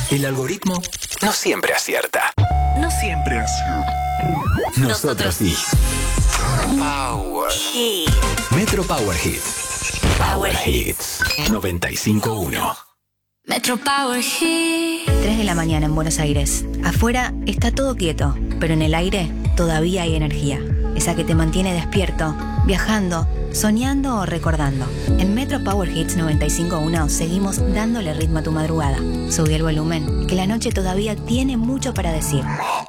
El algoritmo no siempre acierta. No siempre Nosotros sí. Power Hit. Metro Power Hits. Power Hits 95.1. Metro Power Hit. 3 de la mañana en Buenos Aires. Afuera está todo quieto, pero en el aire todavía hay energía. Esa que te mantiene despierto, viajando, soñando o recordando. En Metro Power Hits 95.1 seguimos dándole ritmo a tu madrugada. Subí el volumen, que la noche todavía tiene mucho para decir.